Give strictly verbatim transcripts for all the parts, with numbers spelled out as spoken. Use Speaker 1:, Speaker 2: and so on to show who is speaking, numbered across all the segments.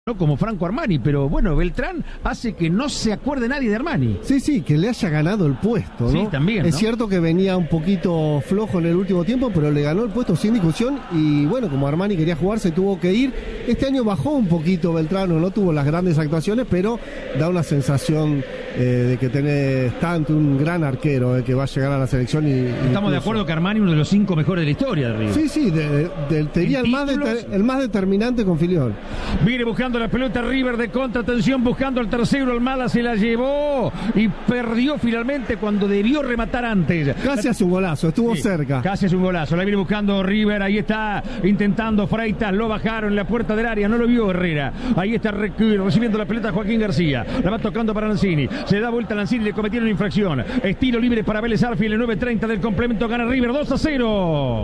Speaker 1: ¿no? Como Franco Armani, pero bueno, Beltrán hace que no se acuerde nadie de Armani.
Speaker 2: Sí, sí, que le haya ganado el puesto, ¿no?
Speaker 1: Sí, también,
Speaker 2: Es
Speaker 1: ¿no?
Speaker 2: cierto que venía un poquito flojo en el último tiempo, pero le ganó el puesto sin discusión y bueno, como Armani quería jugar, se tuvo que ir. Este año bajó un poquito Beltrán, no tuvo las grandes actuaciones, pero da una sensación eh, de que tenés tanto un gran arquero eh, que va a llegar a la selección. Y,
Speaker 1: Estamos
Speaker 2: incluso...
Speaker 1: de acuerdo que Armani es uno de los cinco mejores de la historia de River.
Speaker 2: Sí, sí, de, de, te diría el más, de, el más determinante con Filiol.
Speaker 1: Viene buscando la pelota River de contra, atención, buscando el tercero, Almada se la llevó y perdió finalmente cuando debió rematar antes.
Speaker 2: Casi hace un golazo, estuvo
Speaker 1: sí,
Speaker 2: cerca.
Speaker 1: Casi hace un golazo, la viene buscando River, ahí está intentando Freitas, lo bajaron en la puerta del área, no lo vio Herrera. Ahí está recibiendo la pelota Joaquín García, la va tocando para Lanzini, se da vuelta a Lanzini, le cometieron infracción. Estilo libre para Vélez Arfield, el nueve treinta del complemento, gana River dos a cero.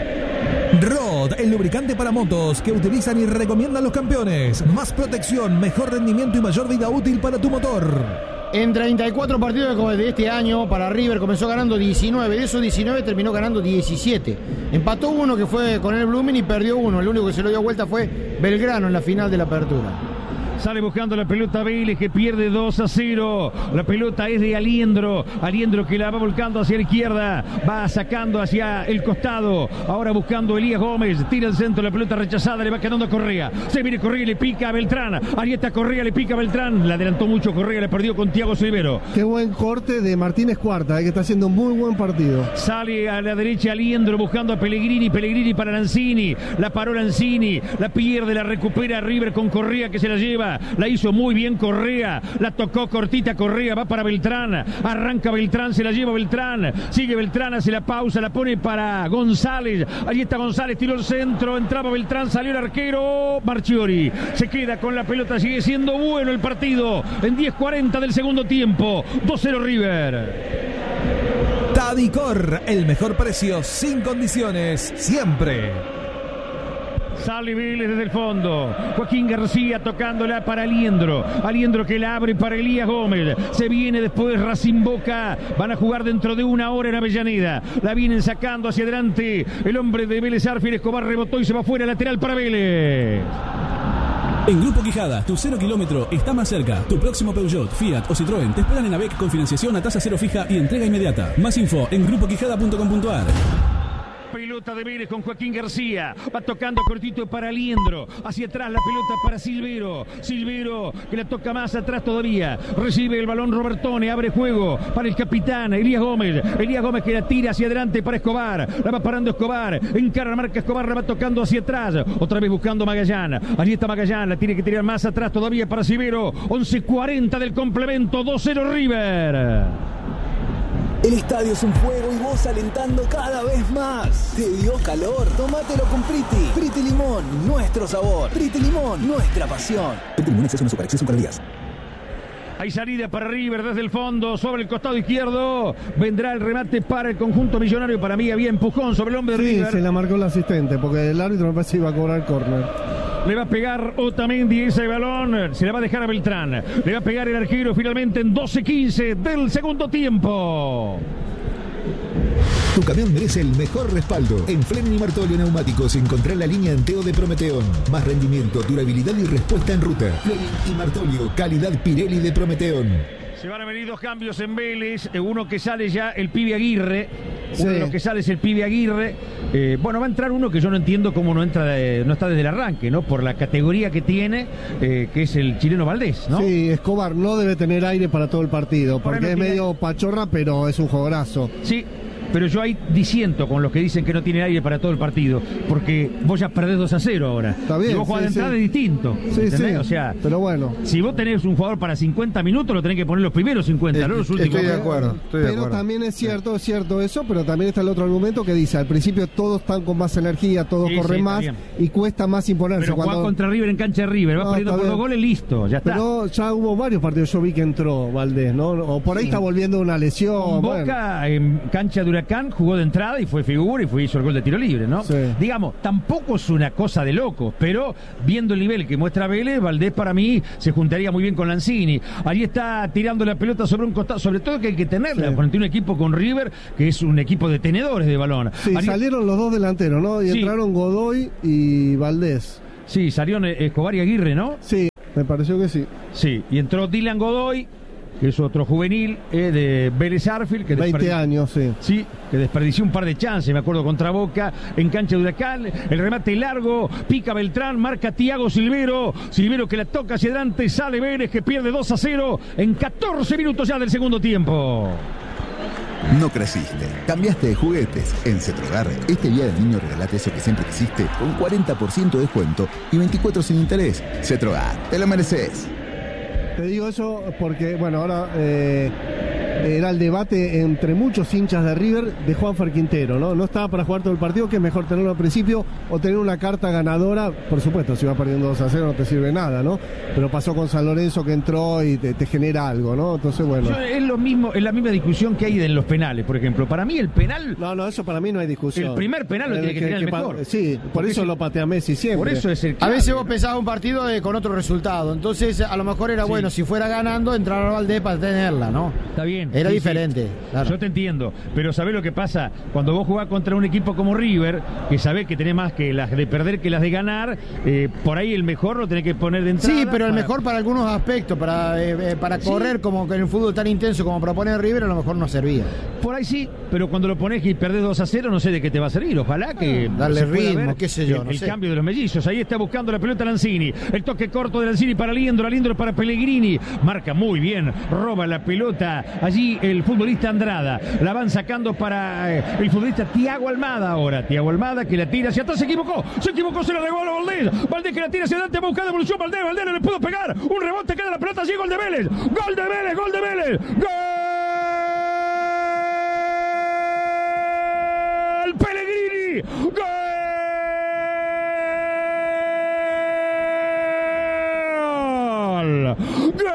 Speaker 3: Rod, el lubricante para motos que utilizan y recomiendan los campeones. Más protección, mejor rendimiento y mayor vida útil para tu motor.
Speaker 4: En treinta y cuatro partidos de este año para River comenzó ganando diecinueve, de esos diecinueve terminó ganando diecisiete. Empató uno que fue con el Blooming y perdió uno. El único que se lo dio vuelta fue Belgrano en la final de la apertura.
Speaker 1: Sale buscando la pelota Vélez, que pierde dos a cero. La pelota es de Aliendro. Aliendro que la va volcando hacia la izquierda. Va sacando hacia el costado. Ahora buscando Elías Gómez. Tira el centro, la pelota rechazada. Le va quedando a Correa. Se viene Correa y le pica a Beltrán. Ahí está Correa, le pica a Beltrán. Le adelantó mucho Correa, le perdió con Thiago Silvero.
Speaker 2: Qué buen corte de Martínez Cuarta, eh, que está haciendo un muy buen partido.
Speaker 1: Sale a la derecha Aliendro buscando a Pellegrini. Pellegrini para Lanzini. La paró Lanzini. La pierde, la recupera River con Correa que se la lleva. La hizo muy bien Correa, la tocó cortita Correa, va para Beltrán, arranca Beltrán, se la lleva Beltrán, sigue Beltrán, hace la pausa, la pone para González, ahí está González, tiró el centro, entraba Beltrán, salió el arquero, Marchiori, se queda con la pelota, sigue siendo bueno el partido, en diez cuarenta del segundo tiempo, dos cero River.
Speaker 3: Tadicor, el mejor precio, sin condiciones, siempre.
Speaker 1: Sale Vélez desde el fondo. Joaquín García tocándola para Aliendro. Aliendro que la abre para Elías Gómez. Se viene después Racing Boca. Van a jugar dentro de una hora en Avellaneda. La vienen sacando hacia adelante. El hombre de Vélez Arfield, Escobar rebotó y se va fuera, lateral para Vélez.
Speaker 5: En Grupo Quijada, tu cero kilómetro está más cerca. Tu próximo Peugeot, Fiat o Citroën te esperan en AVEC con financiación a tasa cero fija y entrega inmediata. Más info en grupo quijada punto com punto a r.
Speaker 1: Pelota de Vélez con Joaquín García. Va tocando cortito para Aliendro. Hacia atrás la pelota para Silvero. Silvero que la toca más atrás todavía. Recibe el balón Robertone. Abre juego para el capitán Elías Gómez. Elías Gómez que la tira hacia adelante para Escobar. La va parando Escobar. Encara la marca Escobar. La va tocando hacia atrás. Otra vez buscando Magallán. Allí está Magallán. La tiene que tirar más atrás todavía para Silvero. once cuarenta del complemento. dos cero River.
Speaker 6: El estadio es un fuego y vos alentando cada vez más. ¿Te dio calor? Tómatelo con Priti. Priti Limón, nuestro sabor. Priti Limón, nuestra pasión.
Speaker 3: Priti Limón, exceso no azúcar, exceso en calorías.
Speaker 1: Hay salida para River desde el fondo, sobre el costado izquierdo. Vendrá el remate para el conjunto millonario. Para mí había empujón sobre el hombre de
Speaker 2: sí,
Speaker 1: River.
Speaker 2: Sí, se la marcó el asistente, porque el árbitro me parece que iba a cobrar córner.
Speaker 1: Le va a pegar Otamendi ese balón. Se le va a dejar a Beltrán. Le va a pegar el arquero finalmente en doce quince del segundo tiempo.
Speaker 3: Tu camión merece el mejor respaldo. En Fleming y Martolio Neumáticos encontrá la línea Enteo de Prometeón. Más rendimiento, durabilidad y respuesta en ruta. Fleming y Martolio, calidad Pirelli de Prometeón.
Speaker 1: Se van a venir dos cambios en Vélez. Uno que sale ya el pibe Aguirre.
Speaker 2: Sí.
Speaker 1: Uno de los que sale es el pibe Aguirre. Eh, bueno, va a entrar uno que yo no entiendo cómo no entra, de, no está desde el arranque, ¿no? Por la categoría que tiene, eh, que es el chileno Valdés, ¿no?
Speaker 2: Sí, Escobar no debe tener aire para todo el partido, porque
Speaker 1: Bueno,
Speaker 2: es
Speaker 1: tiene...
Speaker 2: medio pachorra, pero es un jugadorazo.
Speaker 1: Sí. Pero yo ahí disiento con los que dicen que no tiene aire para todo el partido, porque vos ya perdés dos a cero ahora.
Speaker 2: Está bien,
Speaker 1: si vos jugás
Speaker 2: sí,
Speaker 1: de entrada
Speaker 2: sí.
Speaker 1: es distinto.
Speaker 2: Sí, sí,
Speaker 1: o sea,
Speaker 2: pero bueno.
Speaker 1: Si vos tenés un jugador para cincuenta minutos, lo tenés que poner los primeros cincuenta,
Speaker 7: eh,
Speaker 1: no los últimos.
Speaker 7: Estoy de acuerdo, estoy de
Speaker 2: Pero
Speaker 7: acuerdo.
Speaker 2: también es cierto, es cierto eso, pero también está el otro argumento que dice, al principio todos están con más energía, todos
Speaker 1: Sí,
Speaker 2: corren
Speaker 1: sí,
Speaker 2: más
Speaker 1: bien.
Speaker 2: y cuesta más imponerse.
Speaker 1: Pero
Speaker 2: cuando...
Speaker 1: jugás contra River en cancha de River, vas
Speaker 2: No,
Speaker 1: perdiendo
Speaker 2: está
Speaker 1: por
Speaker 2: bien.
Speaker 1: dos goles, listo, ya está.
Speaker 2: Pero ya hubo varios partidos, yo vi que entró Valdés, ¿no? O por ahí
Speaker 1: Sí.
Speaker 2: está volviendo una lesión.
Speaker 1: Con
Speaker 2: bueno.
Speaker 1: Boca en cancha de Huracán jugó de entrada y fue figura y fue hizo el gol de tiro libre, ¿no?
Speaker 2: Sí.
Speaker 1: Digamos, tampoco es una cosa de locos, pero viendo el nivel que muestra Vélez, Valdés para mí se juntaría muy bien con Lanzini. Ahí está tirando la pelota sobre un costado, sobre todo que hay que tenerla,
Speaker 2: Sí.
Speaker 1: frente a un equipo con River, que es un equipo de tenedores de balón.
Speaker 2: Sí,
Speaker 1: Ahí...
Speaker 2: salieron los dos delanteros, ¿no? Y
Speaker 1: Sí.
Speaker 2: entraron Godoy y Valdés.
Speaker 1: Sí, salieron Escobar y Aguirre, ¿no?
Speaker 2: Sí, me pareció que sí.
Speaker 1: Sí, y entró Dylan Godoy, que es otro juvenil eh, de Vélez Sarsfield, que
Speaker 2: veinte años, sí.
Speaker 1: Sí, que desperdició un par de chances, me acuerdo, contra Boca, en cancha de Huracán. El remate largo, pica Beltrán, marca Thiago Silvero. Silvero que la toca hacia adelante, sale Vélez, que pierde dos a cero en catorce minutos ya del segundo tiempo.
Speaker 7: No creciste, cambiaste de juguetes. En Cetrogar, este día del niño regalate eso que siempre quisiste con cuarenta por ciento de descuento y veinticuatro sin interés. Cetrogar, te lo mereces.
Speaker 2: Te digo eso porque, bueno, ahora eh, era el debate entre muchos hinchas de River de Juanfer Quintero, ¿no? No estaba para jugar todo el partido, que es mejor tenerlo al principio o tener una carta ganadora. Por supuesto, si va perdiendo dos a cero no te sirve nada, ¿no? Pero pasó con San Lorenzo, que entró y te, te genera algo, ¿no? Entonces, bueno.
Speaker 1: Yo, es lo mismo, es la misma discusión que hay en los penales, por ejemplo. Para mí el penal...
Speaker 2: No, no, eso para mí no hay discusión.
Speaker 1: El primer penal lo tiene que, que tirar el mejor.
Speaker 2: Pa- sí, por
Speaker 1: Porque
Speaker 2: eso
Speaker 1: es,
Speaker 2: lo patea Messi siempre.
Speaker 1: Por eso es el
Speaker 4: clave. A veces vos pensabas un partido eh, con otro resultado, entonces a lo mejor era
Speaker 1: sí.
Speaker 4: bueno, si fuera ganando, entrar a Valdés para tenerla, ¿no?
Speaker 1: Está bien.
Speaker 4: Era
Speaker 1: sí,
Speaker 4: diferente.
Speaker 1: Sí.
Speaker 4: Claro.
Speaker 1: Yo te entiendo, pero ¿sabés lo que pasa? Cuando vos jugás contra un equipo como River, que sabés que tenés más que las de perder que las de ganar, eh, por ahí el mejor lo tenés que poner de entrada.
Speaker 4: Sí, pero el
Speaker 1: para...
Speaker 4: mejor para algunos aspectos, para, eh, para correr sí. como que en el fútbol tan intenso como propone River, a lo mejor no servía.
Speaker 1: Por ahí sí, pero cuando lo pones y perdés dos a cero, no sé de qué te va a servir. Ojalá que
Speaker 4: ah, darle ritmo, qué sé yo.
Speaker 1: El,
Speaker 4: no
Speaker 1: el
Speaker 4: sé.
Speaker 1: cambio de los mellizos. Ahí está buscando la pelota Lanzini. El toque corto de Lanzini para Liendro, Liendro para Pellegrini. Marca muy bien, roba la pelota. Allí el futbolista Andrada. La van sacando para eh, el futbolista Thiago Almada ahora. Thiago Almada que la tira hacia atrás. Se equivocó, se equivocó, se la regaló a Valdés. Valdés que la tira hacia adelante, va a buscar devolución. Valdés, Valdés no le pudo pegar. Un rebote, queda la pelota. Allí gol de Vélez. Gol de Vélez, gol de Vélez. Gol. Pellegrini, gol, gol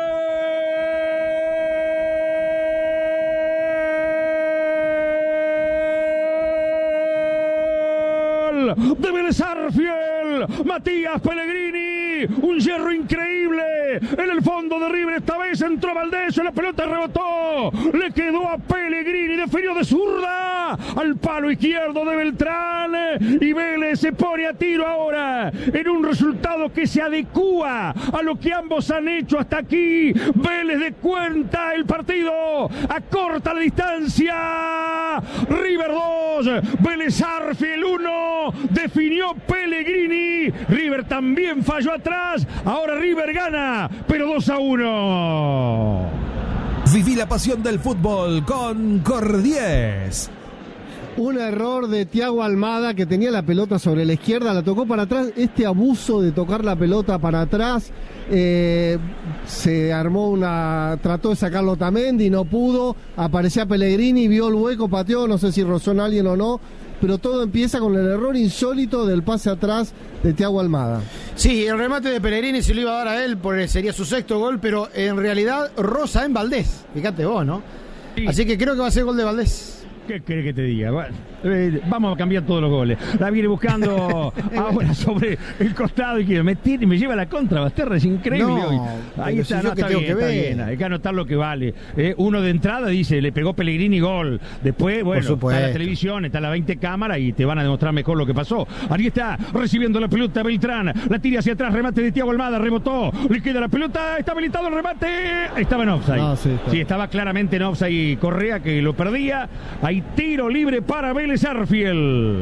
Speaker 1: de Vélez Sarsfield, Matías Pellegrini, un hierro increíble en el fondo de River. Esta vez entró Valdés, la pelota rebotó, le quedó a Pellegrini, definió de zurda al palo izquierdo de Beltrán y Vélez se pone a tiro ahora en un resultado que se adecúa a lo que ambos han hecho hasta aquí. Vélez de cuenta el partido, acorta la distancia. River dos, Vélez Sarsfield uno, definió Pellegrini. River también falló atrás, ahora River gana, pero dos a uno.
Speaker 8: Viví la pasión del fútbol con Cordies.
Speaker 2: Un error de Thiago Almada, que tenía la pelota sobre la izquierda, la tocó para atrás. Este abuso de tocar la pelota para atrás, eh, se armó una, trató de sacarlo Otamendi, no pudo, aparecía Pellegrini, vio el hueco, pateó, no sé si rozó en alguien o no, pero todo empieza con el error insólito del pase atrás de Thiago Almada.
Speaker 4: Sí, el remate de Pellegrini se lo iba a dar a él, porque sería su sexto gol, pero en realidad roza en Valdés, fíjate vos, ¿no?
Speaker 1: Sí.
Speaker 4: Así que creo que va a ser gol de Valdés.
Speaker 1: ¿Qué querés que te diga? Bueno, eh, vamos a cambiar todos los goles. La viene buscando ahora sobre el costado y que me, tira, me lleva la contra. Basterra es increíble
Speaker 4: no,
Speaker 1: hoy. Ahí está,
Speaker 4: si
Speaker 1: no, está, bien,
Speaker 4: que
Speaker 1: está
Speaker 4: ver.
Speaker 1: bien. Hay que anotar lo que vale. Eh, uno de entrada dice, le pegó Pellegrini, gol. Después, bueno, está la televisión, está la veinte cámaras y te van a demostrar mejor lo que pasó. Ahí está, recibiendo la pelota Beltrán. La tira hacia atrás, remate de Thiago Almada, rebotó. Le queda la pelota, está habilitado el remate. Estaba en offside.
Speaker 2: No, sí, está.
Speaker 1: sí, estaba claramente en offside Correa, que lo perdía. Hay tiro libre para Vélez Sarsfield.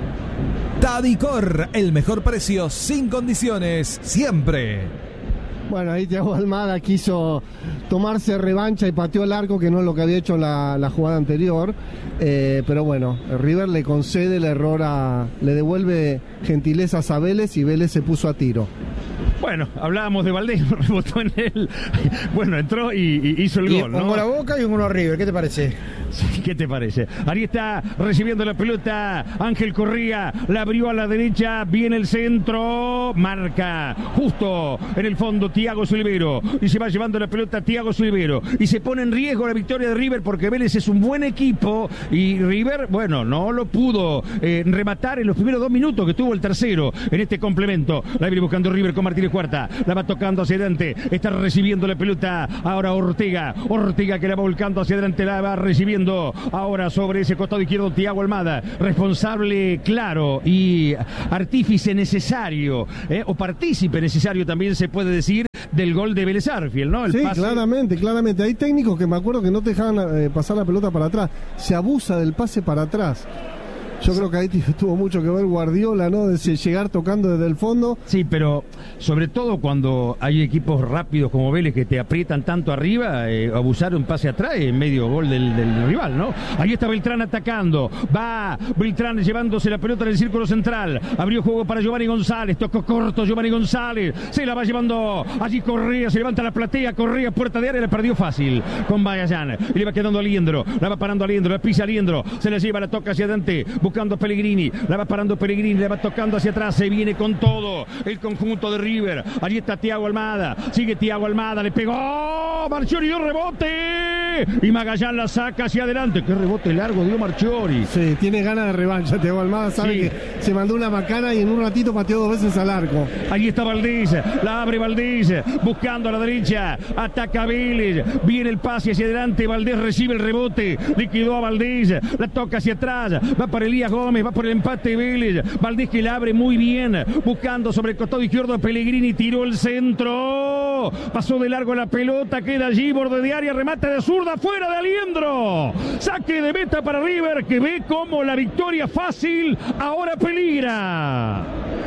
Speaker 8: Tadicor, el mejor precio sin condiciones, siempre.
Speaker 2: Bueno, ahí Thiago Almada quiso tomarse revancha y pateó el arco, que no es lo que había hecho en la, la jugada anterior. Eh, pero bueno, River le concede el error a... le devuelve gentilezas a Vélez y Vélez se puso a tiro.
Speaker 1: Bueno, hablábamos de Valdés, rebotó en él. Bueno, entró y, y hizo el
Speaker 4: y
Speaker 1: gol, ¿no?
Speaker 4: Un gol a Boca y un gol a River, ¿qué te parece?
Speaker 1: Sí, ¿qué te parece? Ahí está recibiendo la pelota Ángel Correa, la abrió a la derecha, viene el centro, marca justo en el fondo Thiago Silvero y se va llevando la pelota Thiago Silvero y se pone en riesgo la victoria de River porque Vélez es un buen equipo y River, bueno, no lo pudo eh, rematar en los primeros dos minutos que tuvo el tercero en este complemento. La viene buscando River con Martínez Cuarta, la va tocando hacia adelante, está recibiendo la pelota ahora Ortega, Ortega que la va volcando hacia adelante, la va recibiendo abriendo ahora sobre ese costado izquierdo Thiago Almada, responsable claro y artífice necesario, ¿eh? o partícipe necesario también se puede decir del gol de Vélez Sarsfield, ¿no? El
Speaker 2: sí,
Speaker 1: pase...
Speaker 2: claramente, claramente. Hay técnicos que me acuerdo que no te dejaban eh, pasar la pelota para atrás. Se abusa del pase para atrás. Yo creo que ahí tuvo mucho que ver Guardiola, ¿no? De llegar tocando desde el fondo.
Speaker 1: Sí, pero sobre todo cuando hay equipos rápidos como Vélez que te aprietan tanto arriba, eh, abusar un pase atrás en medio gol del, del rival, ¿no? Ahí está Beltrán atacando. Va Beltrán llevándose la pelota en el círculo central. Abrió juego para Giovanni González. Tocó corto Giovanni González. Se la va llevando allí Correa. Se levanta la platea. Correa, puerta de área. La perdió fácil con Magallanes. Y le va quedando a Liendro. La va parando a Liendro. La pisa a Liendro. Se la lleva, la toca hacia adelante. Buscando a Pellegrini, la va parando Pellegrini, la va tocando hacia atrás, se viene con todo el conjunto de River. Allí está Thiago Almada, sigue Thiago Almada, le pegó Marchiori, dio rebote y Magallanes la saca hacia adelante. Qué rebote largo dio Marchiori.
Speaker 2: Sí, tiene ganas de revancha Thiago Almada, sabe sí. que se mandó una macana y en un ratito pateó dos veces al arco.
Speaker 1: Allí está Valdés, la abre Valdés, buscando a la derecha, ataca a Vélez, viene el pase hacia adelante, Valdés recibe el rebote, liquidó a Valdés, la toca hacia atrás, va para Elías Gómez, va por el empate Vélez. Valdés que la abre muy bien, buscando sobre el costado izquierdo a Pellegrini, tiró el centro, pasó de largo la pelota, queda allí, borde de área, remate de zurda, fuera de Aliendro, saque de meta para River, que ve como la victoria fácil ahora peligra.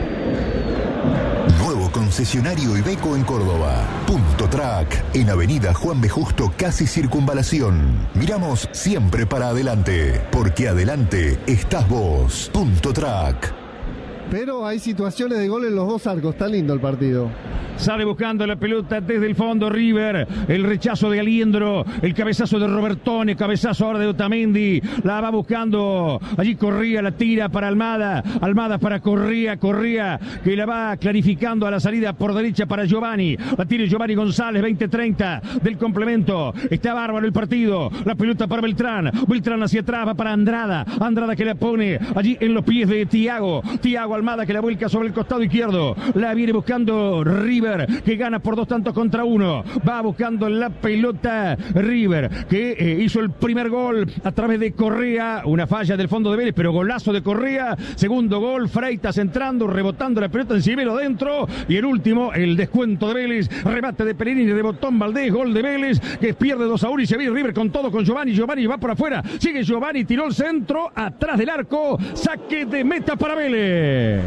Speaker 3: Nuevo concesionario Iveco en Córdoba. Punto Track, en Avenida Juan B. Justo, casi Circunvalación. Miramos siempre para adelante, porque adelante estás vos. Punto Track.
Speaker 2: Pero hay situaciones de gol en los dos arcos, está lindo el partido.
Speaker 1: Sale buscando la pelota desde el fondo River, el rechazo de Aliendro, el cabezazo de Robertone, cabezazo ahora de Otamendi, la va buscando, allí Correa, la tira para Almada, Almada para Correa, Correa que la va clarificando a la salida por derecha para Giovanni, la tiene Giovanni González, veinte treinta del complemento, está bárbaro el partido, la pelota para Beltrán, Beltrán hacia atrás, va para Andrada, Andrada que la pone allí en los pies de Thiago, Thiago Almada que la vuelca sobre el costado izquierdo, la viene buscando River, que gana por dos tantos contra uno, va buscando la pelota River, que eh, hizo el primer gol a través de Correa, una falla del fondo de Vélez, pero golazo de Correa, segundo gol, Freitas entrando, rebotando la pelota en Cimero dentro, y el último, el descuento de Vélez, remate de Pellegrini, rebotó en Valdés, gol de Vélez, que pierde dos a uno y se ve River con todo con Giovanni, Giovanni va por afuera, sigue Giovanni, tiró el centro, atrás del arco, saque de meta para Vélez.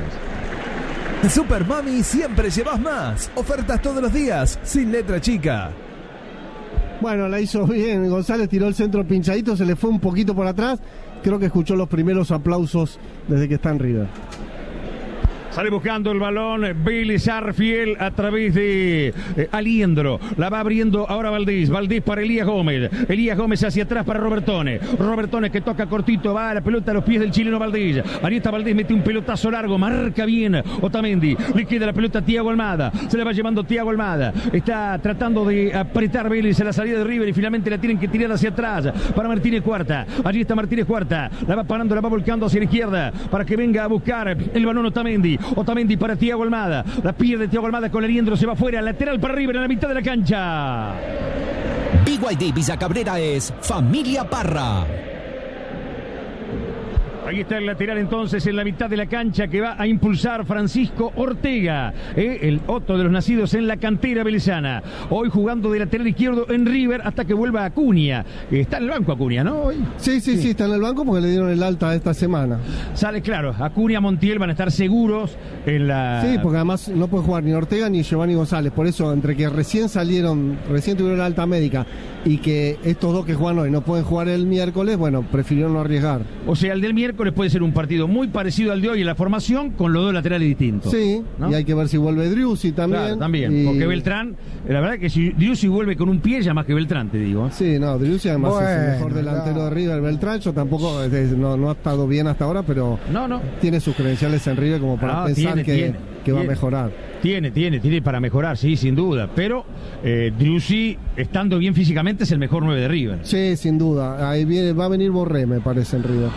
Speaker 8: Super Mami, siempre llevas más. Ofertas todos los días, sin letra chica.
Speaker 2: Bueno, la hizo bien. González tiró el centro pinchadito, se le fue un poquito por atrás. Creo que escuchó los primeros aplausos desde que está en River.
Speaker 1: Sale buscando el balón Vélez Sarsfield a través de eh, Aliendro. La va abriendo ahora Valdés. Valdés para Elías Gómez. Elías Gómez hacia atrás para Robertone. Robertone que toca cortito. Va a la pelota a los pies del chileno Valdés. Ahí está Valdés. Mete un pelotazo largo. Marca bien Otamendi. Le queda la pelota a Thiago Almada. Se la va llevando Thiago Almada. Está tratando de apretar Vélez a la salida de River y finalmente la tienen que tirar hacia atrás para Martínez Cuarta. Allí está Martínez Cuarta. La va parando, la va volcando hacia la izquierda para que venga a buscar el balón Otamendi. Otamendi para Thiago Almada, la pierde Thiago Almada con Aliendro, se va fuera, lateral para River en la mitad de la cancha.
Speaker 9: B Y D Villa Cabrera es Familia Parra.
Speaker 1: Ahí está el lateral entonces en la mitad de la cancha que va a impulsar Francisco Ortega, eh, el otro de los nacidos en la cantera velezana. Hoy jugando de lateral izquierdo en River hasta que vuelva Acuña. Está en el banco Acuña, ¿no? Hoy.
Speaker 2: Sí, sí, sí, sí, está en el banco porque le dieron el alta esta semana.
Speaker 1: Sale claro, Acuña, Montiel van a estar seguros en la...
Speaker 2: Sí, porque además no puede jugar ni Ortega ni Giovanni González. Por eso, entre que recién salieron, recién tuvieron la alta médica y que estos dos que juegan hoy no pueden jugar el miércoles, bueno, prefirieron no arriesgar.
Speaker 1: O sea, el del miércoles puede ser un partido muy parecido al de hoy en la formación con los dos laterales distintos.
Speaker 2: Sí, ¿no? Y hay que ver si vuelve Driussi también.
Speaker 1: Claro, también, y... porque Beltrán, la verdad que si Driussi vuelve con un pie ya más que Beltrán, te digo.
Speaker 2: Sí, no, Driussi además
Speaker 4: bueno,
Speaker 2: es el mejor delantero no. de River. Beltrán yo tampoco, no, no ha estado bien hasta ahora, pero
Speaker 1: no, no.
Speaker 2: tiene sus credenciales en River como para no, pensar tiene, que, tiene, que va tiene. a mejorar.
Speaker 1: Tiene, tiene, tiene para mejorar, sí, sin duda. Pero eh, Driussi, estando bien físicamente, es el mejor nueve de River.
Speaker 2: Sí, sin duda. Ahí viene, va a venir Borré, me parece, en River.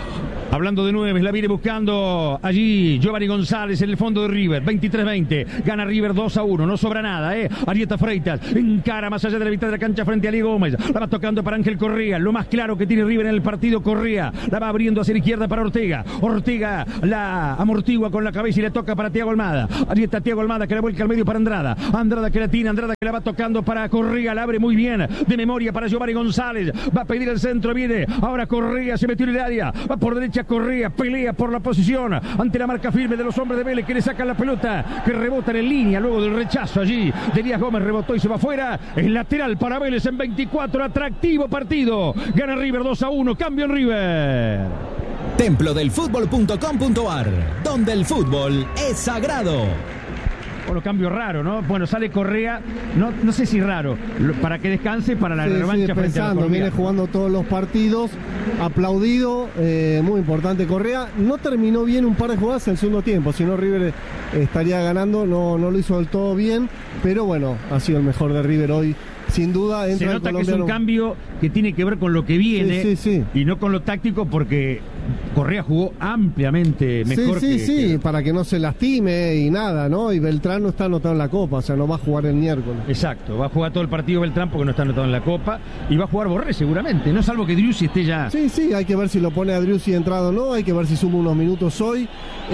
Speaker 1: Hablando de nueve, la viene buscando allí Giovanni González en el fondo de River. veintitrés veinte. Gana River dos a uno. No sobra nada, ¿eh? Arieta Freitas encara más allá de la mitad de la cancha frente a Ali Gómez. La va tocando para Ángel Correa. Lo más claro que tiene River en el partido, Correa. La va abriendo hacia la izquierda para Ortega. Ortega la amortigua con la cabeza y le toca para Thiago Almada. Allí está Thiago Almada que la vuelca al medio para Andrada. Andrada que la tiene. Andrada que la va tocando para Correa. La abre muy bien. De memoria para Giovanni González. Va a pedir el centro. Viene. Ahora Correa se metió en el área. Va por derecha Correa. Pelea por la posición ante la marca firme de los hombres de Vélez que le sacan la pelota, que rebotan en línea luego del rechazo allí de Díaz Gómez. Rebotó y se va afuera. Es lateral para Vélez en veinticuatro. Atractivo partido. Gana River dos a uno. Cambio en River.
Speaker 9: Templo del fútbol punto com punto ar, donde el fútbol es sagrado.
Speaker 1: Bueno, cambio raro, ¿no? Bueno, sale Correa, no, no sé si raro, para que descanse para la
Speaker 2: sí,
Speaker 1: revancha
Speaker 2: sí,
Speaker 1: frente
Speaker 2: pensando,
Speaker 1: a la Colombia.
Speaker 2: Viene jugando todos los partidos, aplaudido, eh, muy importante Correa. No terminó bien un par de jugadas en el segundo tiempo, si no River estaría ganando, no, no lo hizo del todo bien, pero bueno, ha sido el mejor de River hoy. Sin duda entra.
Speaker 1: Se nota que es un cambio que tiene que ver con lo que viene,
Speaker 2: sí, sí, sí.
Speaker 1: y no con lo táctico, porque Correa jugó ampliamente mejor.
Speaker 2: Sí, sí,
Speaker 1: que,
Speaker 2: sí,
Speaker 1: que...
Speaker 2: para que no se lastime y nada, ¿no? Y Beltrán no está anotado en la Copa, o sea, no va a jugar el miércoles.
Speaker 1: Exacto, va a jugar todo el partido Beltrán porque no está anotado en la Copa, y va a jugar Borré seguramente, no salvo que Driussi esté ya.
Speaker 2: Sí, sí, hay que ver si lo pone a Driussi entrado o no, hay que ver si suma unos minutos hoy.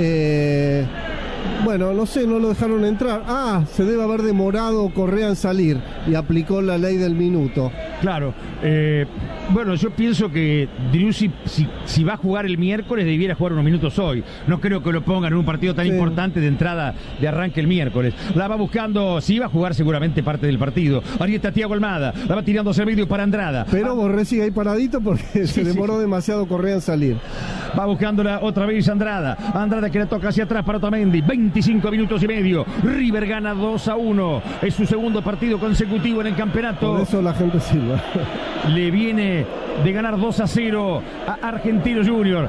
Speaker 2: Eh... Bueno, no sé, no lo dejaron entrar. Ah, se debe haber demorado Correa en salir y aplicó la ley del minuto.
Speaker 1: Claro, eh, bueno, yo pienso que Driussi, si, si va a jugar el miércoles, debiera jugar unos minutos hoy. No creo que lo pongan en un partido tan sí. importante de entrada de arranque el miércoles. La va buscando, si va a jugar seguramente parte del partido. Ahí está Thiago Almada, la va tirando hacia el medio para Andrada.
Speaker 2: Pero
Speaker 1: va...
Speaker 2: Borré sigue ahí paradito porque sí, se demoró sí. demasiado Correa en salir.
Speaker 1: Va buscándola otra vez Andrada. Andrada que le toca hacia atrás para Otamendi. veinticinco minutos y medio. River gana dos a uno. Es su segundo partido consecutivo en el campeonato.
Speaker 2: Por eso la gente silba.
Speaker 1: Le viene de ganar dos a cero a Argentino Junior.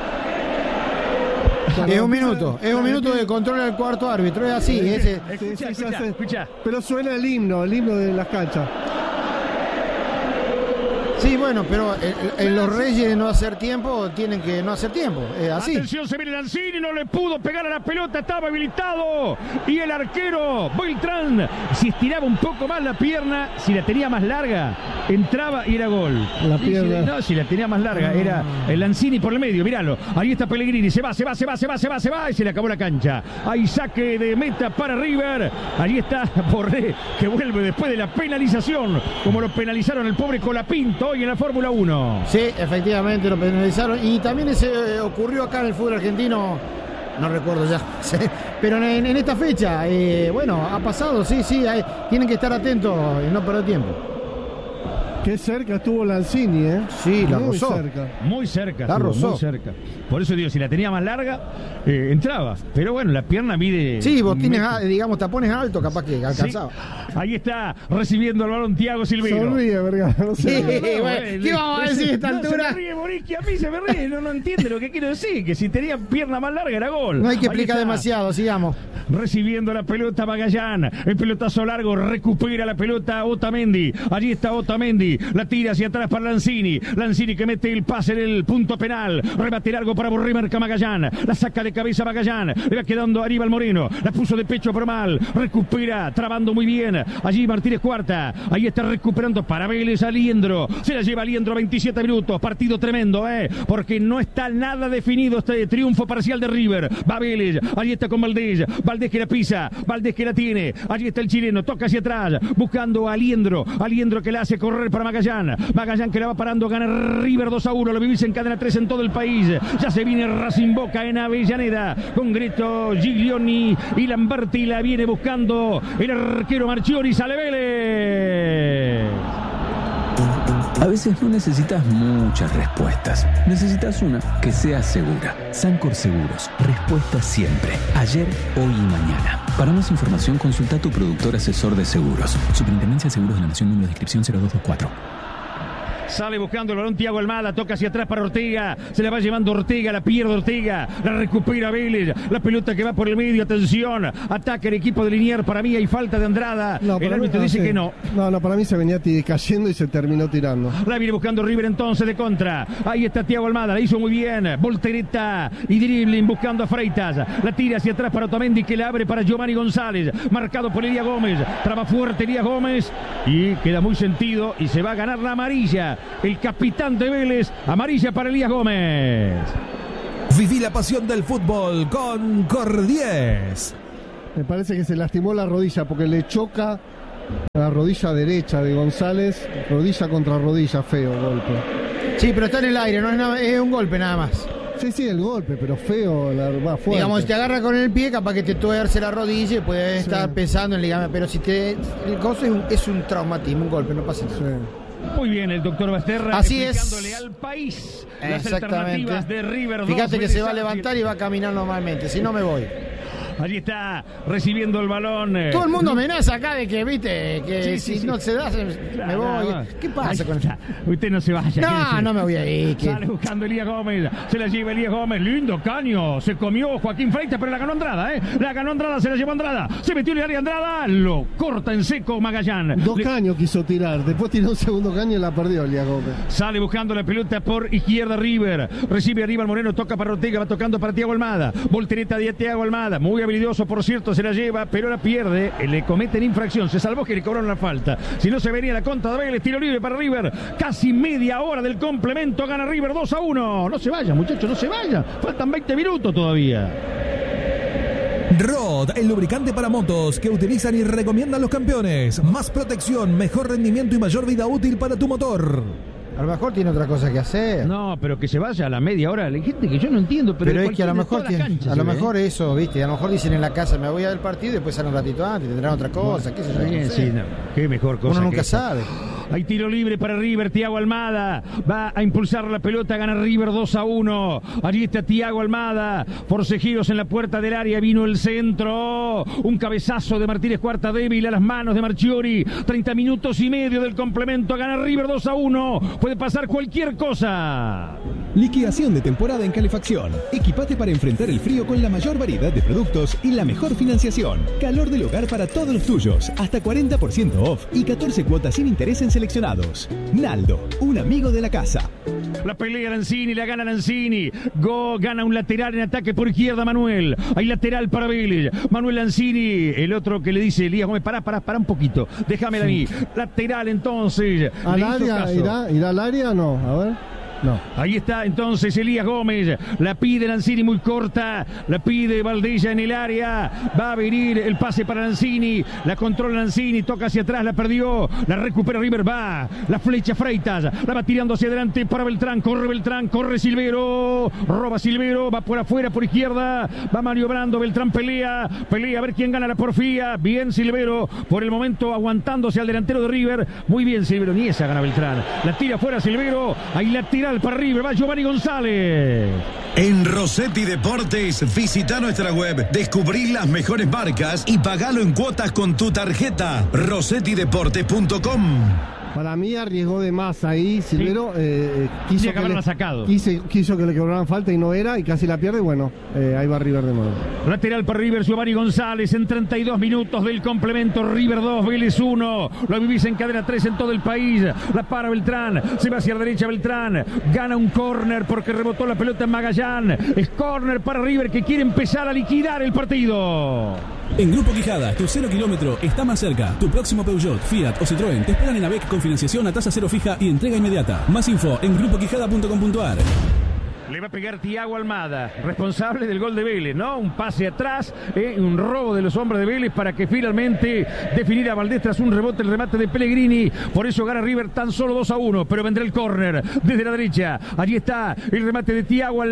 Speaker 4: Es un minuto, es un minuto de control del cuarto árbitro. Es así. Ese.
Speaker 1: Escucha,
Speaker 2: sí, sí,
Speaker 1: escucha, escucha.
Speaker 2: Pero suena el himno, el himno de las canchas.
Speaker 4: Sí, bueno, pero en, en los Reyes de no hacer tiempo tienen que no hacer tiempo, es así.
Speaker 1: Atención, se viene Lanzini, no le pudo pegar a la pelota, estaba habilitado. Y el arquero Beltrán, si estiraba un poco más la pierna, si la tenía más larga, entraba y era gol.
Speaker 2: La pierna.
Speaker 1: Si, no, si la tenía más larga, era el Lanzini por el medio, míralo. Ahí está Pellegrini, se va, se va, se va, se va, se va, se va, y se le acabó la cancha. Hay saque de meta para River. Allí está Borré, que vuelve después de la penalización, como lo penalizaron el pobre Colapinto hoy en la Fórmula uno.
Speaker 4: Sí, efectivamente lo penalizaron. Y también ese eh, ocurrió acá en el fútbol argentino, no recuerdo ya, pero en, en esta fecha, eh, bueno, ha pasado, sí, sí, hay, tienen que estar atentos y no perder tiempo.
Speaker 2: Qué cerca estuvo Lanzini, ¿eh?
Speaker 4: Sí, la
Speaker 2: muy
Speaker 4: rozó.
Speaker 2: cerca.
Speaker 1: Muy cerca.
Speaker 4: La rozó.
Speaker 1: Muy cerca. Por eso digo, si la tenía más larga, eh, entraba. Pero bueno, la pierna mide...
Speaker 4: Sí, vos tienes, a, digamos, tapones altos, capaz que alcanzaba.
Speaker 1: Sí. Ahí está, recibiendo el balón Thiago Silveiro.
Speaker 2: Sonríe, verga. No sé.
Speaker 4: Sí, no, bueno, ¿qué vamos a decir a esta
Speaker 1: no,
Speaker 4: altura?
Speaker 1: Se me ríe Boriqui, a mí se me ríe, no, no entiende lo que quiero decir, que si tenía pierna más larga era gol.
Speaker 4: No hay que explicar demasiado, sigamos.
Speaker 1: Recibiendo la pelota Magallán, el pelotazo largo, recupera la pelota Otamendi. Allí está Otamendi, la tira hacia atrás para Lanzini. Lanzini que mete el pase en el punto penal. Rebate largo para Borré, marca Magallán. La saca de cabeza Magallán. Le va quedando Aníbal Moreno. La puso de pecho pero mal. Recupera, trabando muy bien. Allí Martínez Cuarta. Ahí está recuperando para Vélez a Liendro. Se la lleva Liendro, veintisiete minutos. Partido tremendo, ¿eh? Porque no está nada definido este triunfo parcial de River. Va Vélez. Allí está con Valdés. Valdés que la pisa. Valdés que la tiene. Allí está el chileno. Toca hacia atrás. Buscando a Liendro. A Liendro que la hace correr para Magallán. Magallán que la va parando, gana River dos a uno, lo vivís en cadena tres en todo el país. Ya se viene Racing Boca en Avellaneda, con Grito, Giglioni y Lamberti, la viene buscando el arquero Marchiori, sale Vélez.
Speaker 10: A veces no necesitas muchas respuestas, necesitas una que sea segura. Sancor Seguros, respuesta siempre, ayer, hoy y mañana. Para más información consulta a tu productor asesor de seguros. Superintendencia de Seguros de la Nación, número de inscripción cero dos dos cuatro.
Speaker 1: Sale buscando el balón Thiago Almada, toca hacia atrás para Ortega, se la va llevando Ortega, la pierde Ortega, la recupera Vélez, la pelota que va por el medio, atención, ataca el equipo de Liniers, para mí hay falta de Andrada,
Speaker 2: No,
Speaker 1: el árbitro
Speaker 2: mí,
Speaker 1: dice
Speaker 2: sí.
Speaker 1: que no.
Speaker 2: No, no, para mí se venía cayendo y se terminó tirando.
Speaker 1: La viene buscando River entonces de contra, ahí está Thiago Almada, la hizo muy bien, voltereta y dribbling buscando a Freitas, la tira hacia atrás para Otamendi que la abre para Giovanni González, marcado por Elías Gómez, traba fuerte Elías Gómez y queda muy sentido y se va a ganar la amarilla. El capitán de Vélez, amarilla para Elías Gómez.
Speaker 8: Viví la pasión del fútbol con Cordies.
Speaker 2: Me parece que se lastimó la rodilla porque le choca la rodilla derecha de González, rodilla contra rodilla, feo golpe.
Speaker 4: Sí, pero está en el aire, no es, nada, es un golpe nada más.
Speaker 2: Sí, sí, el golpe, pero feo, la, va fuerte.
Speaker 4: Digamos, si te agarra con el pie, capaz que te tuerce la rodilla y puedes
Speaker 2: Sí.
Speaker 4: estar pensando en ligamento, pero si te... El coso es un, es un traumatismo, un golpe, no pasa nada.
Speaker 2: Sí.
Speaker 1: Muy bien, el doctor Basterra
Speaker 4: Así
Speaker 1: explicándole
Speaker 4: es.
Speaker 1: al país las
Speaker 4: Exactamente.
Speaker 1: alternativas de River.
Speaker 4: Fíjate que
Speaker 1: dos,
Speaker 4: se va a
Speaker 1: Vélez,
Speaker 4: levantar y va a caminar normalmente, si no me voy.
Speaker 1: Allí está recibiendo el balón. eh,
Speaker 4: Todo el mundo amenaza acá de que, viste, que
Speaker 1: Sí,
Speaker 4: si
Speaker 1: sí, sí.
Speaker 4: no se da, se- me
Speaker 1: Claro,
Speaker 4: voy.
Speaker 1: no, no.
Speaker 4: ¿Qué pasa
Speaker 1: Ahí
Speaker 4: con
Speaker 1: está. Usted no se vaya.
Speaker 4: No,
Speaker 1: quédese.
Speaker 4: no me voy a ir. que-
Speaker 1: Sale buscando Elías Gómez, se la lleva Elías Gómez, lindo caño, se comió Joaquín Freitas, pero la ganó Andrada, ¿eh? La ganó Andrada, se la llevó Andrada, se metió en el área Andrada, lo corta en seco Magallán.
Speaker 2: Dos
Speaker 1: Le-
Speaker 2: caños quiso tirar, después tiró un segundo caño y la perdió Elías Gómez.
Speaker 1: Sale buscando la pelota por izquierda River. Recibe arriba el Moreno, toca para Ortega, va tocando para Thiago Almada. Voltereta de Thiago Almada, muy habilidoso por cierto, se la lleva, pero la pierde. Le cometen infracción, se salvó que le cobraron la falta. Si no se venía la contra de Vélez, tiro libre para River. Casi media hora del complemento, gana River dos a uno. No se vayan, muchachos, no se vayan. Faltan veinte minutos todavía.
Speaker 8: Rod, el lubricante para motos que utilizan y recomiendan los campeones. Más protección, mejor rendimiento y mayor vida útil para tu motor.
Speaker 4: A lo mejor tiene otra cosa que hacer.
Speaker 1: No, pero que se vaya a la media hora. Hay gente que yo no entiendo, pero,
Speaker 4: Pero
Speaker 1: de
Speaker 4: es que a lo
Speaker 1: cualquier-
Speaker 4: mejor
Speaker 1: de toda la
Speaker 4: tiene-
Speaker 1: cancha
Speaker 4: a
Speaker 1: se
Speaker 4: lo
Speaker 1: ve,
Speaker 4: mejor
Speaker 1: ¿eh?
Speaker 4: eso, viste, a lo mejor dicen en la casa me voy a ver el partido y después salen un ratito antes, tendrán otra cosa, qué sé yo.
Speaker 1: Sí,
Speaker 4: no sé.
Speaker 1: sí, no. Qué mejor cosa.
Speaker 4: Uno
Speaker 1: que
Speaker 4: nunca
Speaker 1: esa.
Speaker 4: sabe.
Speaker 1: Hay tiro libre para River, Thiago Almada va a impulsar la pelota, gana River dos a uno. Allí está Thiago Almada, forcejeos en la puerta del área, vino el centro, un cabezazo de Martínez Cuarta débil a las manos de Marchiori. treinta minutos y medio del complemento, gana River dos a uno. Puede pasar cualquier cosa.
Speaker 9: Liquidación de temporada en calefacción. Equipate para enfrentar el frío con la mayor variedad de productos y la mejor financiación. Calor del hogar para todos los tuyos. Hasta cuarenta por ciento off y catorce cuotas sin interés en seleccionados. Naldo, un amigo de la casa.
Speaker 1: La pelea Lanzini, la gana Lanzini. Go gana un lateral en ataque por izquierda Manuel. Hay lateral para Vélez. Manuel Lanzini, el otro que le dice Elías Gómez, pará, pará, pará un poquito. Déjamela a mí. Lateral entonces.
Speaker 2: ¿Al
Speaker 1: Le hizo
Speaker 2: área?
Speaker 1: caso.
Speaker 2: ¿Irá, ¿Irá al área? No, a ver. No.
Speaker 1: Ahí está entonces Elías Gómez, la pide Lanzini muy corta, la pide Valdella en el área, va a venir el pase para Lanzini, la controla Lanzini, toca hacia atrás, la perdió, la recupera River, va, la flecha Freitas, la va tirando hacia adelante para Beltrán, corre Beltrán, corre Silvero, roba Silvero, va por afuera, por izquierda, va maniobrando, Beltrán pelea, pelea a ver quién gana la porfía, bien Silvero, por el momento aguantándose al delantero de River, muy bien Silvero, ni esa gana Beltrán, la tira fuera Silvero, ahí la tira para River, va Giovanni González.
Speaker 11: En Rossetti Deportes, visita nuestra web, descubrí las mejores marcas y pagalo en cuotas con tu tarjeta. rossetti deportes punto com.
Speaker 2: Para mí arriesgó de más ahí, Silvero eh, quiso,
Speaker 1: Tenía que
Speaker 2: que
Speaker 1: haberla
Speaker 2: le,
Speaker 1: sacado.
Speaker 2: quiso, quiso que le cobraran falta y no era, y casi la pierde, y bueno, eh, ahí va River de nuevo.
Speaker 1: Lateral para River, Giovanni González en treinta y dos minutos del complemento. River dos, Vélez uno. Lo vivís en cadena tres en todo el país. La para Beltrán, se va hacia la derecha Beltrán. Gana un córner porque rebotó la pelota en Magallán. Es córner para River que quiere empezar a liquidar el partido.
Speaker 5: En Grupo Quijada, tu cero kilómetro está más cerca. Tu próximo Peugeot, Fiat o Citroën te esperan en AVEC con financiación a tasa cero fija y entrega inmediata. Más info en grupo quijada punto com punto a r.
Speaker 1: Le va a pegar Thiago Almada, responsable del gol de Vélez, ¿no? Un pase atrás, eh, un robo de los hombres de Vélez para que finalmente definiera a Valdés tras un rebote, el remate de Pellegrini. Por eso gana River tan solo dos a uno, pero vendrá el córner desde la derecha. Allí está el remate de Thiago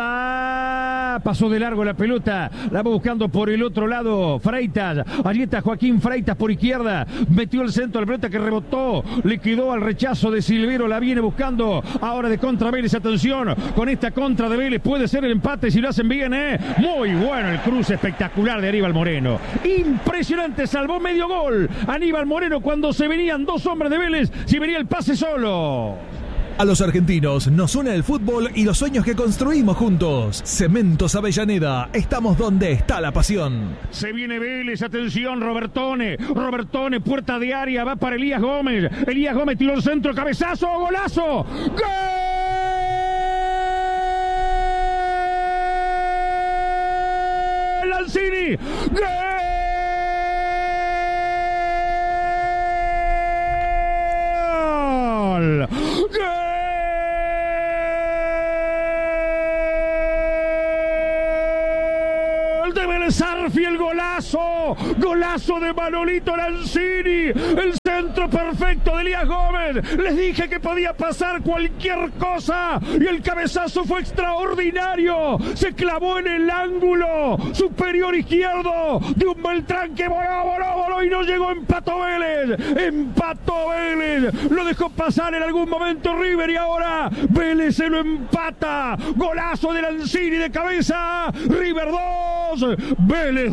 Speaker 1: Almada. Pasó de largo la pelota, la va buscando por el otro lado Freitas. Allí está Joaquín Freitas por izquierda. Metió el centro de la pelota que rebotó, le quedó al rechazo de Silvero, la viene buscando. Ahora de contra Vélez, atención, con esta contra de Vélez puede ser el empate si lo hacen bien, ¿eh? Muy bueno el cruce espectacular de Aníbal Moreno. Impresionante, salvó medio gol Aníbal Moreno cuando se venían dos hombres de Vélez, si venía el pase solo.
Speaker 8: A los argentinos nos une el fútbol y los sueños que construimos juntos. Cementos Avellaneda, estamos donde está la pasión.
Speaker 1: Se viene Vélez, atención, Robertone, Robertone, puerta de área, va para Elías Gómez. Elías Gómez tiró el centro, cabezazo, golazo. ¡Gol! Lanzini, ¡gol! Sarfi, el golazo, golazo de Manolito Lanzini, el centro perfecto de Elías Gómez. Les dije que podía pasar cualquier cosa y el cabezazo fue extraordinario. Se clavó en el ángulo superior izquierdo de un Beltrán que voló, voló, voló y no llegó. Empató Vélez, empató Vélez, lo dejó pasar en algún momento River y ahora Vélez se lo empata. Golazo de Lanzini de cabeza, River dos, Vélez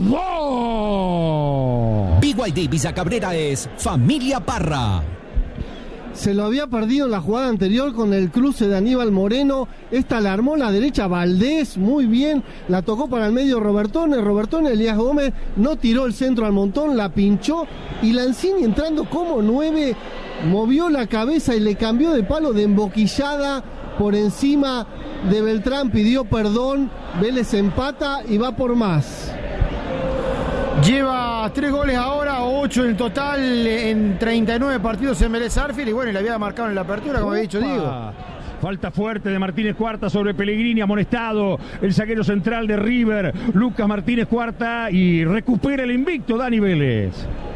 Speaker 1: dos.
Speaker 12: B Y D Visa Cabrera es Familia Parra.
Speaker 2: Se lo había perdido en la jugada anterior con el cruce de Aníbal Moreno. Esta la armó la derecha Valdés, muy bien. La tocó para el medio Robertone. Robertone, Elías Gómez no tiró el centro al montón, la pinchó. Y Lanzini, entrando como nueve, movió la cabeza y le cambió de palo de emboquillada por encima de Beltrán. Pidió perdón. Vélez empata y va por más.
Speaker 4: Lleva tres goles ahora, ocho en total en treinta y nueve partidos en Vélez Sarsfield y bueno, y le había marcado en la apertura, como había dicho Diego.
Speaker 1: Falta fuerte de Martínez Cuarta sobre Pellegrini, amonestado el zaguero central de River, Lucas Martínez Cuarta, y recupera el invicto Dani Vélez.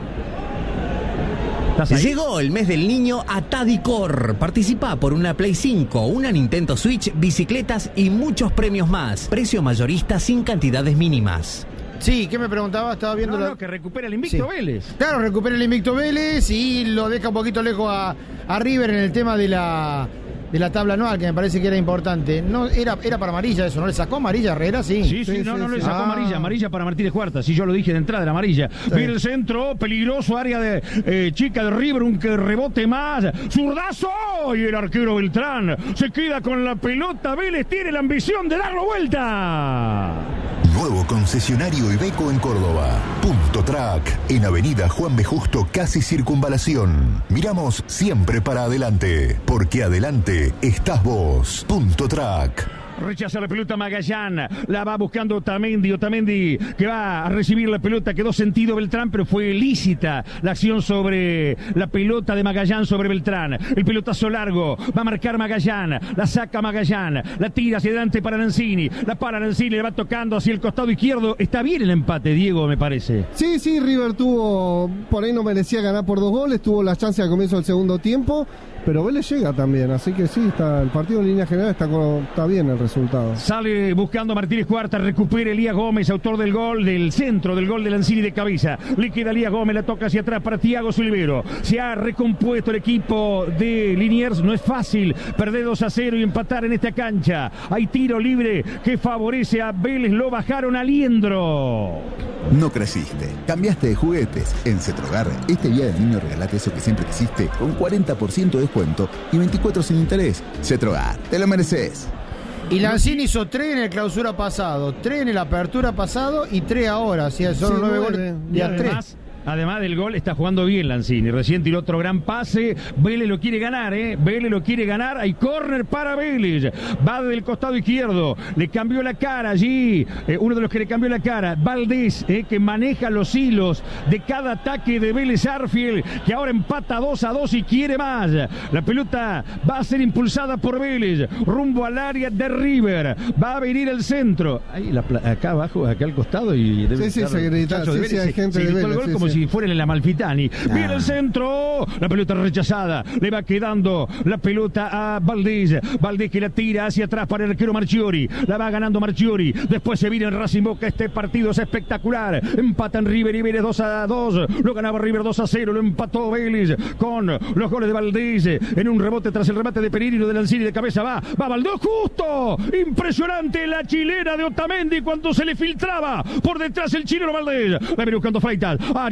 Speaker 12: Llegó el mes del niño a Tadicor. Participa por una Play cinco, una Nintendo Switch, bicicletas y muchos premios más. Precio mayorista sin cantidades mínimas.
Speaker 4: Sí, ¿qué me preguntaba? Estaba viendo
Speaker 1: no,
Speaker 4: la...
Speaker 1: no, que recupera el invicto sí. Vélez.
Speaker 4: Claro, recupera el invicto Vélez y lo deja un poquito lejos a, a River en el tema de la de la tabla anual, que me parece que era importante. No era era para amarilla eso, ¿no le sacó amarilla a Herrera? Sí,
Speaker 1: sí, sí, sí no, sí, no sí. le sacó ah. amarilla, amarilla para Martínez Cuarta, si yo lo dije de entrada, era amarilla. Sí. Viene el centro, peligroso, área de eh, chica de River, un que rebote más, zurdazo, y el arquero Beltrán se queda con la pelota. Vélez tiene la ambición de darlo vuelta.
Speaker 3: Nuevo concesionario Iveco en Córdoba. Punto Track, en Avenida Juan B. Justo, casi Circunvalación. Miramos siempre para adelante, porque adelante estás vos. Punto Track.
Speaker 1: Rechaza la pelota Magallán, la va buscando Otamendi, Otamendi que va a recibir la pelota, quedó sentido Beltrán, pero fue lícita la acción sobre la pelota de Magallán sobre Beltrán. El pelotazo largo, va a marcar Magallán, la saca Magallán, la tira hacia adelante para Lanzini, la para Lanzini, le va tocando hacia el costado izquierdo. Está bien el empate, Diego, me parece.
Speaker 2: Sí, sí, River tuvo, por ahí no merecía ganar por dos goles, tuvo la chance al comienzo del segundo tiempo, pero Vélez llega también, así que sí, está el partido en línea general está, está bien el resultado.
Speaker 1: Sale buscando Martínez Cuarta, recupera Elías Gómez, autor del gol, del centro del gol de Lanzini de cabeza. Le queda Elías Gómez, la toca hacia atrás para Thiago Silvero. Se ha recompuesto el equipo de Liniers, no es fácil perder dos a cero y empatar en esta cancha. Hay tiro libre que favorece a Vélez, lo bajaron a Liendro.
Speaker 7: No creciste, cambiaste de juguetes. En Cetrogar, este día del niño regalate eso que siempre quisiste con cuarenta por ciento de descuento y veinticuatro sin interés. Cetrogar, te lo mereces.
Speaker 4: Y Lanzini hizo tres en el clausura pasado, tres en el apertura pasado y tres ahora. O sea, son sí, nueve goles de a tres.
Speaker 1: Además del gol, está jugando bien Lanzini. Recién tiró otro gran pase. Vélez lo quiere ganar, ¿eh? Vélez lo quiere ganar. Hay córner para Vélez. Va del costado izquierdo. Le cambió la cara allí. Eh, uno de los que le cambió la cara, Valdés, eh, que maneja los hilos de cada ataque de Vélez Sarsfield, que ahora empata dos a dos y quiere más. La pelota va a ser impulsada por Vélez. Rumbo al área de River. Va a venir el centro. Ahí, la, acá abajo, acá al costado. Y debe
Speaker 2: sí, sí, se grita. Sí, sí, hay gente
Speaker 1: se,
Speaker 2: de
Speaker 1: Vélez. El gol
Speaker 2: sí,
Speaker 1: como
Speaker 2: sí.
Speaker 1: si fuera en la Amalfitani. Ah. Viene el centro, la pelota rechazada, le va quedando la pelota a Valdés, Valdés que la tira hacia atrás para el arquero Marchiori, la va ganando Marchiori, después se viene el Racing Boca. Este partido es espectacular, empatan River y Vélez dos a dos, lo ganaba River dos a cero, lo empató Vélez con los goles de Valdés, en un rebote tras el remate de Pereira y de Lanzini de cabeza, va, va Valdés justo, impresionante la chilena de Otamendi cuando se le filtraba por detrás el chileno Valdés, la viene buscando Freitas, área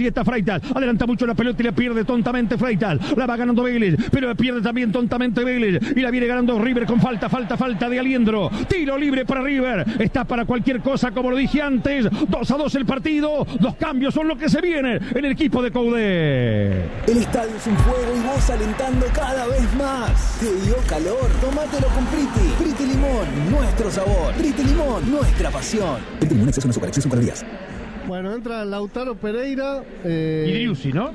Speaker 1: está Freitas. Adelanta mucho la pelota y la pierde tontamente Freitas. La va ganando Vélez, pero la pierde también tontamente Vélez. Y la viene ganando River con falta, falta, falta de Aliendro. Tiro libre para River. Está para cualquier cosa, como lo dije antes. dos a dos el partido. Dos cambios son lo que se viene en el equipo de Coudet.
Speaker 6: El estadio es un fuego y vos alentando cada vez más. ¿Te dio calor? Tómatelo con Priti. Priti Limón, nuestro sabor. Priti Limón, nuestra pasión. Priti Limón, exceso en azúcar, exceso en calorías.
Speaker 2: Bueno, entra Lautaro Pereira. Eh...
Speaker 1: Y Driussi, ¿no?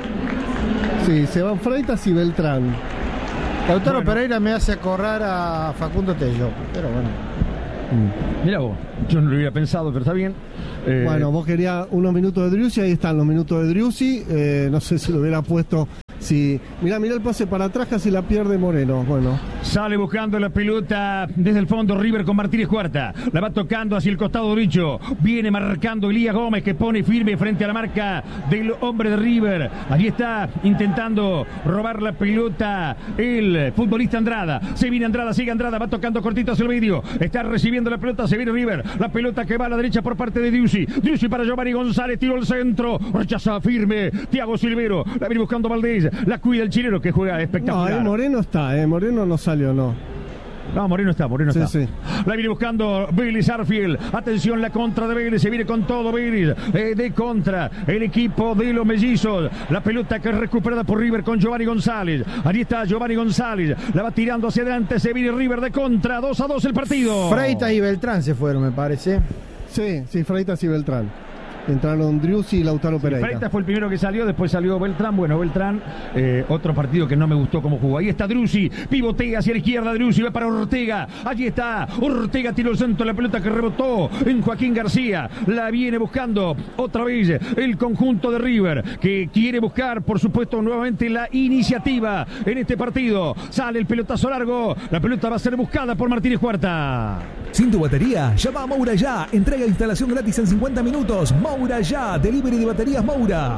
Speaker 2: Sí, se van Freitas y Beltrán.
Speaker 4: Lautaro
Speaker 2: bueno.
Speaker 4: Pereira me hace acordar a Facundo Tello, pero bueno.
Speaker 1: Mm. Mira vos, yo no lo hubiera pensado, pero está bien.
Speaker 2: Eh... Bueno, vos querías unos minutos de Driussi, ahí están los minutos de Driussi. Eh, no sé si lo hubiera puesto. Sí, mira, mira el pase para atrás, casi la pierde Moreno. Bueno.
Speaker 1: Sale buscando la pelota desde el fondo River con Martínez Cuarta. La va tocando hacia el costado derecho. Viene marcando Elías Gómez, que pone firme frente a la marca del hombre de River. Allí está intentando robar la pelota el futbolista Andrada. Se viene Andrada, sigue Andrada, va tocando cortito hacia el medio. Está recibiendo la pelota, se viene River. La pelota que va a la derecha por parte de Driussi. Driussi para Giovanni González, tiro al centro. Rechaza firme Thiago Silvero. La viene buscando Valdés. La cuida el chileno, que juega espectacular.
Speaker 2: No, eh, Moreno está, eh, Moreno no salió, no.
Speaker 1: No, Moreno está, Moreno
Speaker 2: sí,
Speaker 1: está.
Speaker 2: Sí.
Speaker 1: La viene buscando Vélez Arfield. Atención, la contra de Vélez. Se viene con todo Vélez. Eh, de contra el equipo de los mellizos. La pelota que es recuperada por River con Giovanni González. Allí está Giovanni González. La va tirando hacia adelante. Se viene River de contra. dos a dos el partido.
Speaker 4: Freitas y Beltrán se fueron, me parece.
Speaker 2: Sí, sí, Freitas y Beltrán. Entraron Driussi y Lautaro Pereira.
Speaker 1: Freitas fue el primero que salió, después salió Beltrán. Bueno, Beltrán, eh, otro partido que no me gustó cómo jugó. Ahí está Driussi, pivotea hacia la izquierda, Driussi va para Ortega. Allí está, Ortega tiró el centro, la pelota que rebotó en Joaquín García. La viene buscando otra vez el conjunto de River, que quiere buscar, por supuesto, nuevamente la iniciativa en este partido. Sale el pelotazo largo, la pelota va a ser buscada por Martínez Cuarta.
Speaker 8: Sin tu batería, llama a Moura Ya. Entrega e instalación gratis en cincuenta minutos. Moura Ya, delivery de baterías Moura.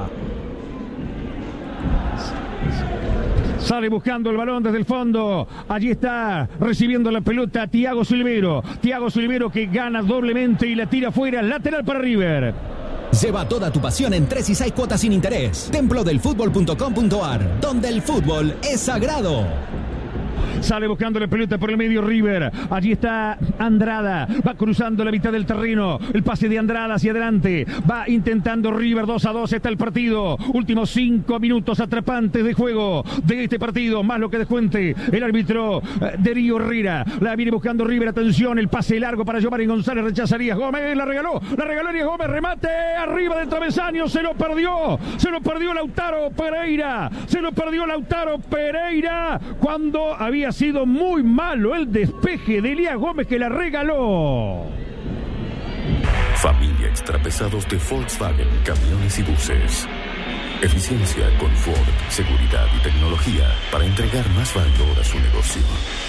Speaker 1: Sale buscando el balón desde el fondo. Allí está recibiendo la pelota Thiago Silvero. Thiago Silvero que gana doblemente y la tira fuera. Lateral para River.
Speaker 13: Lleva toda tu pasión en tres y seis cuotas sin interés. templo del fútbol punto com punto a r, donde el fútbol es sagrado.
Speaker 1: Sale buscando la pelota por el medio River. Allí está Andrada. Va cruzando la mitad del terreno. El pase de Andrada hacia adelante. Va intentando River. dos a dos está el partido. Últimos cinco minutos atrapantes de juego de este partido. Más lo que descuente el árbitro Darío Herrera. La viene buscando River. Atención. El pase largo para Giovanni González. Rechaza Elías Gómez. La regaló. La regaló Elías Gómez. Remate arriba del travesaño. Se lo perdió. Se lo perdió Lautaro Pereira. Se lo perdió Lautaro Pereira cuando había sido muy malo el despeje de Elías Gómez, que la regaló.
Speaker 14: Familia Extrapesados de Volkswagen, camiones y buses. Eficiencia, confort, seguridad y tecnología para entregar más valor a su negocio.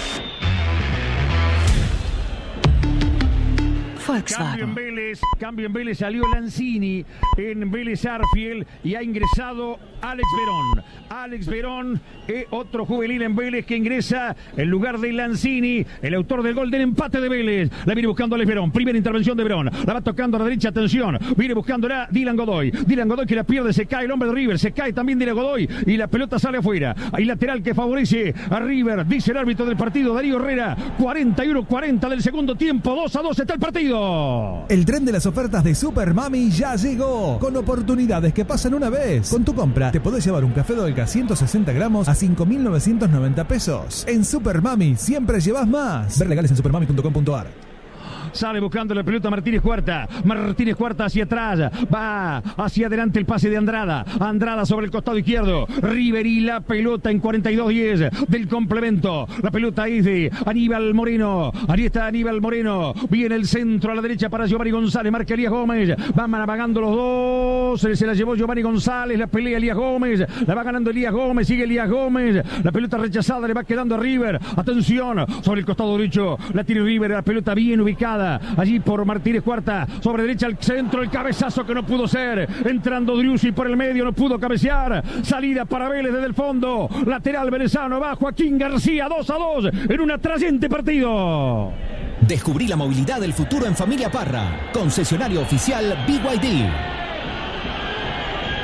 Speaker 1: Cambio en Vélez, cambio en Vélez, salió Lanzini en Vélez Arfield y ha ingresado Alex Verón. Alex Verón, eh, otro juvenil en Vélez que ingresa en lugar de Lanzini, el autor del gol del empate de Vélez. La viene buscando Alex Verón, primera intervención de Verón, la va tocando a la derecha, atención, viene buscándola Dylan Godoy. Dylan Godoy que la pierde, se cae el hombre de River, se cae también Dylan Godoy y la pelota sale afuera. Hay lateral que favorece a River, dice el árbitro del partido, Darío Herrera. cuarenta y uno cuarenta del segundo tiempo, dos a dos está el partido.
Speaker 8: El tren de las ofertas de Super Mami ya llegó, con oportunidades que pasan una vez. Con tu compra te podés llevar un café Dolca ciento sesenta gramos a cinco mil novecientos noventa pesos. En Super Mami siempre llevas más. Ver legales en supermami punto com punto a r.
Speaker 1: Sale buscando la pelota Martínez Cuarta. Martínez Cuarta hacia atrás. Va hacia adelante el pase de Andrada. Andrada sobre el costado izquierdo. River y la pelota en cuarenta y dos diez del complemento. La pelota es de Aníbal Moreno. Ahí está Aníbal Moreno. Viene el centro a la derecha para Giovanni González. Marca Elías Gómez. Van manabagando los dos. Se la llevó Giovanni González. La pelea Elías Gómez. La va ganando Elías Gómez. Sigue Elías Gómez. La pelota rechazada le va quedando a River. Atención. Sobre el costado derecho. La tiene River. La pelota bien ubicada allí por Martínez Cuarta, sobre derecha al centro, el cabezazo que no pudo ser, entrando Driussi por el medio, no pudo cabecear, salida para Vélez desde el fondo, lateral venezano, va Joaquín García, dos a dos en un atrayente partido.
Speaker 13: Descubrí la movilidad del futuro en Familia Parra, concesionario oficial B Y D.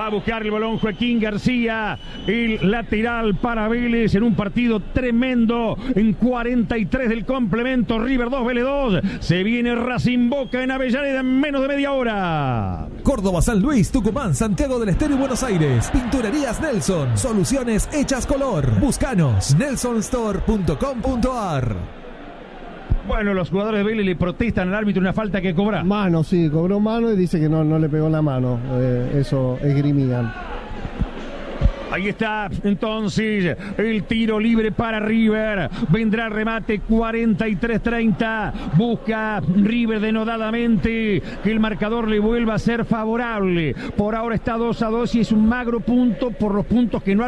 Speaker 1: Va a buscar el balón Joaquín García, el lateral para Vélez en un partido tremendo. En cuarenta y tres del complemento, River dos, Vélez dos. Se viene Racing Boca en Avellaneda en menos de media hora.
Speaker 8: Córdoba, San Luis, Tucumán, Santiago del Estero y Buenos Aires. Pinturerías Nelson. Soluciones hechas color. Búscanos. nelson store punto com punto a r.
Speaker 1: Bueno, los jugadores de Vélez le protestan al árbitro una falta que cobra.
Speaker 2: Mano, sí, cobró mano y dice que no, no le pegó la mano. Eh, eso esgrimían.
Speaker 1: Ahí está entonces el tiro libre para River. Vendrá el remate cuarenta y tres treinta. Busca River denodadamente que el marcador le vuelva a ser favorable. Por ahora está dos a dos y es un magro punto por los puntos que no